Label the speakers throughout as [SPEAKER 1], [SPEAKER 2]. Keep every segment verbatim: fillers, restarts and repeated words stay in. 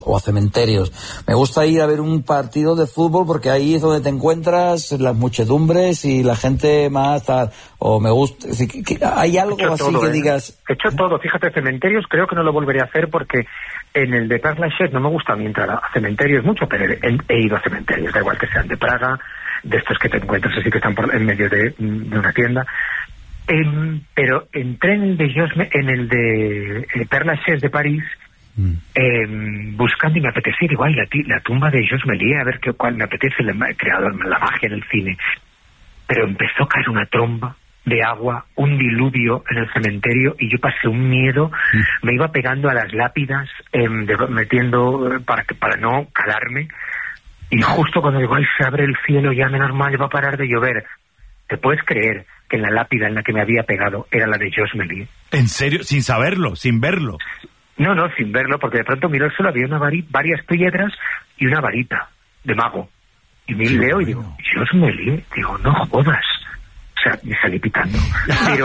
[SPEAKER 1] o a cementerios. Me gusta ir a ver un partido de fútbol porque ahí es donde te encuentras las muchedumbres y la gente más tal, o me gusta, es decir, que hay algo así
[SPEAKER 2] todo,
[SPEAKER 1] que
[SPEAKER 2] ¿eh?
[SPEAKER 1] digas...
[SPEAKER 2] He hecho todo, fíjate, cementerios creo que no lo volveré a hacer porque en el de Père Lachaise no me gusta a mí entrar a cementerios mucho, pero he, he ido a cementerios, da igual que sean de Praga, de estos que te encuentras así que están por, en medio de, de una tienda. Eh, pero entré en el de Josme, en el de eh, Père Lachaise de París, Mm. Eh, buscando y me apetecía, digo, ay, la, la tumba de Josme Lie, a ver qué cuál me apetece, el creador, la magia del cine. Pero empezó a caer una tromba de agua, un diluvio en el cementerio y yo pasé un miedo, mm. me iba pegando a las lápidas, eh, de, metiendo para que para no calarme, y justo cuando digo, ay, se abre el cielo, ya menos mal, va a parar de llover. ¿Te puedes creer que en la lápida en la que me había pegado era la de Josme Lie?
[SPEAKER 3] ¿En serio? ¿Sin saberlo? ¿Sin verlo?
[SPEAKER 2] No, no, sin verlo, porque de pronto miró solo, había una vari, varias piedras y una varita de mago. Y me leo y digo, Josme Lie, digo, no jodas. O sea, me salí pitando. Pero...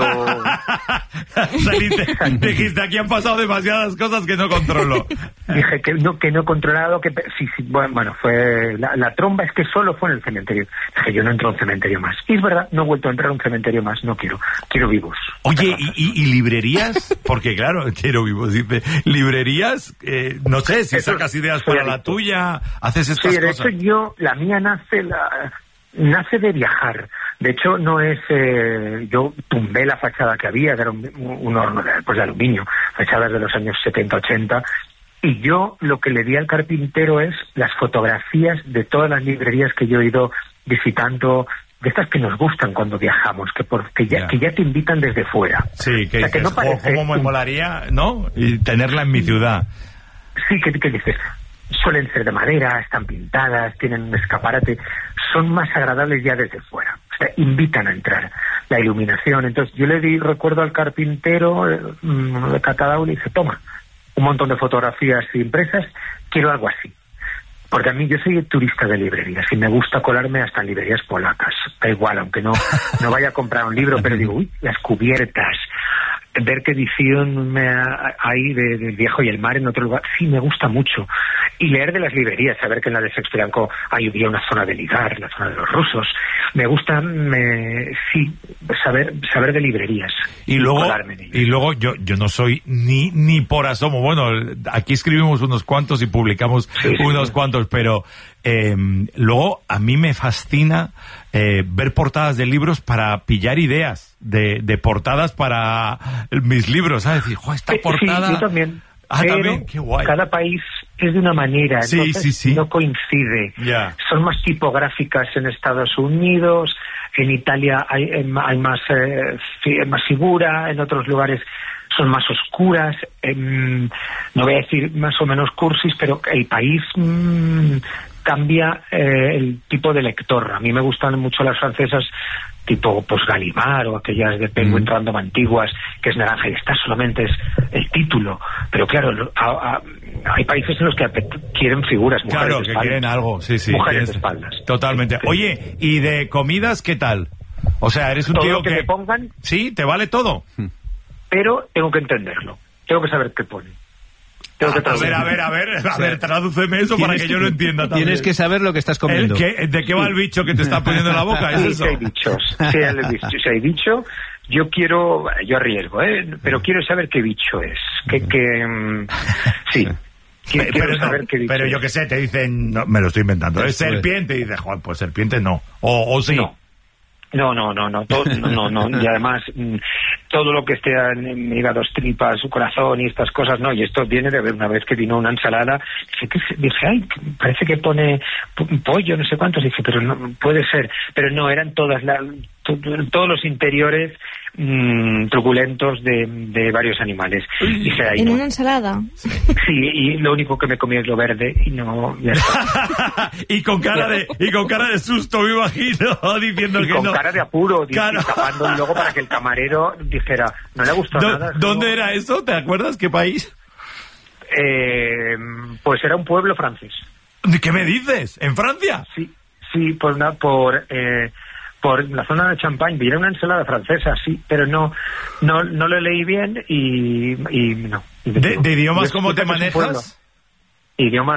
[SPEAKER 3] Saliste, dijiste, aquí han pasado demasiadas cosas que no controlo.
[SPEAKER 2] Dije que no, que no he controlado, que... Sí, sí, bueno, fue... La, la tromba es que solo fue en el cementerio. Dije, yo no entro a un cementerio más. Y es verdad, no he vuelto a entrar a un cementerio más, no quiero. Quiero vivos.
[SPEAKER 3] Oye, ¿y, y, y librerías? Porque claro, quiero vivos, dice. ¿Librerías? Eh, no sé, si Eso, sacas ideas para adicto. La tuya, haces estas
[SPEAKER 2] sí, de
[SPEAKER 3] cosas.
[SPEAKER 2] Hecho, yo, la mía nace... La... nace de viajar. De hecho, no es... Eh, yo tumbé la fachada que había, que era un, un horno de, pues de aluminio, fachadas de los años setenta, ochenta, y yo lo que le di al carpintero es las fotografías de todas las librerías que yo he ido visitando, de estas que nos gustan cuando viajamos, que, por, que, ya, yeah. que ya te invitan desde fuera.
[SPEAKER 3] Sí, que,
[SPEAKER 2] o sea,
[SPEAKER 3] dices,
[SPEAKER 2] que no parece...
[SPEAKER 3] ¿cómo me molaría, no? Y tenerla en mi ciudad.
[SPEAKER 2] Sí, que, que dices... Suelen ser de madera, están pintadas, tienen un escaparate, son más agradables ya desde fuera, o sea, invitan a entrar. La iluminación, entonces yo le di recuerdo al carpintero eh, de Catadau y le dije, toma, un montón de fotografías impresas, quiero algo así. Porque a mí, yo soy turista de librerías y me gusta colarme hasta en librerías polacas, da igual, aunque no, no vaya a comprar un libro, pero digo, uy, las cubiertas, ver qué edición me ha, hay de, de El Viejo y el Mar en otro lugar, sí, me gusta mucho. Y leer de las librerías, saber que en la de Shakespeare hay había una zona de ligar, la zona de los rusos. Me gusta, me, sí, saber saber de librerías.
[SPEAKER 3] Y luego, y luego yo yo no soy ni ni por asomo. Bueno, aquí escribimos unos cuantos y publicamos sí, unos sí. cuantos, pero eh, luego a mí me fascina eh, ver portadas de libros para pillar ideas de, de portadas para mis libros, ¿sabes? Decir, ¡jo, esta portada!
[SPEAKER 2] Sí, yo también.
[SPEAKER 3] Ah,
[SPEAKER 2] pero
[SPEAKER 3] también, qué guay.
[SPEAKER 2] Cada país es de una manera,
[SPEAKER 3] sí,
[SPEAKER 2] entonces
[SPEAKER 3] sí, sí.
[SPEAKER 2] no coincide.
[SPEAKER 3] Yeah.
[SPEAKER 2] Son más tipográficas en Estados Unidos, en Italia hay, hay más, eh, más figura, en otros lugares son más oscuras, eh, no voy a decir más o menos cursis, pero el país mmm, cambia eh, el tipo de lector. A mí me gustan mucho las francesas tipo pues Gallimard o aquellas de Penguin mm. Random antiguas, que es naranja y esta solamente es el título, pero claro, a, a, hay países en los que quieren figuras, mujeres
[SPEAKER 3] claro,
[SPEAKER 2] de
[SPEAKER 3] que
[SPEAKER 2] espaldas.
[SPEAKER 3] quieren algo, sí, sí.
[SPEAKER 2] Mujeres de espaldas.
[SPEAKER 3] Totalmente. Sí. Oye, ¿y de comidas qué tal? O sea, eres un
[SPEAKER 2] todo
[SPEAKER 3] tío
[SPEAKER 2] lo que,
[SPEAKER 3] que...
[SPEAKER 2] me pongan,
[SPEAKER 3] sí, te vale todo.
[SPEAKER 2] Pero tengo que entenderlo, tengo que saber qué pone. Tengo que
[SPEAKER 3] a ver, a ver, a ver, a ver, tradúceme eso para que yo lo entienda también.
[SPEAKER 4] Tienes que saber lo que estás comiendo.
[SPEAKER 3] ¿Qué, ¿De qué va el bicho que te está poniendo en la boca? ¿Es
[SPEAKER 2] sí,
[SPEAKER 3] eso?
[SPEAKER 2] Si hay bichos, si hay bichos, si hay bicho, yo quiero, yo arriesgo, ¿eh? Pero quiero saber qué bicho es, que, que, um, sí. Quiero,
[SPEAKER 3] pero,
[SPEAKER 2] quiero saber
[SPEAKER 3] no,
[SPEAKER 2] qué bicho
[SPEAKER 3] pero yo
[SPEAKER 2] es.
[SPEAKER 3] que sé, te dicen, no, me lo estoy inventando, es serpiente, y dices, Juan, pues serpiente no, o, o sí.
[SPEAKER 2] No. No, no, no, no, todo, no, no, no, y además todo lo que esté en hígados, tripas, su corazón y estas cosas, no, y esto viene de ver una vez que vino una ensalada, dije, ¿qué? Dije, ay, parece que pone pollo, no sé cuántos, dije, pero no, puede ser, pero no, eran todas la, todos los interiores mmm, truculentos de, de varios animales. Dije, ay,
[SPEAKER 5] ¿En
[SPEAKER 2] no.
[SPEAKER 5] una ensalada?
[SPEAKER 2] Sí, y lo único que me comí es lo verde y no, ya está.
[SPEAKER 3] y con cara de y con cara de susto, me imagino, diciendo
[SPEAKER 2] y
[SPEAKER 3] que
[SPEAKER 2] con
[SPEAKER 3] no.
[SPEAKER 2] cara de apuro,
[SPEAKER 3] claro.
[SPEAKER 2] tapando luego para que el camarero dijera, no le ha gustado
[SPEAKER 3] ¿Dó,
[SPEAKER 2] nada.
[SPEAKER 3] ¿Dónde
[SPEAKER 2] como...
[SPEAKER 3] era eso? ¿Te acuerdas? ¿Qué país?
[SPEAKER 2] Eh, pues era un pueblo francés.
[SPEAKER 3] ¿Qué me dices? ¿En Francia?
[SPEAKER 2] Sí, sí, por una, por eh, por la zona de Champagne, vi una ensalada francesa, sí, pero no no no lo leí bien y, y no.
[SPEAKER 3] ¿De, de idiomas cómo te manejas?
[SPEAKER 2] idioma